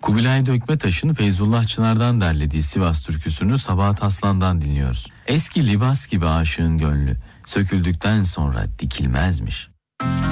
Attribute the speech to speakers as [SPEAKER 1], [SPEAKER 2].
[SPEAKER 1] Kubilay Dökmetaş'ın Feyzullah Çınar'dan derlediği Sivas türküsünü Sabahat Aslan'dan dinliyoruz. Eski libas gibi aşığın gönlü, söküldükten sonra dikilmezmiş.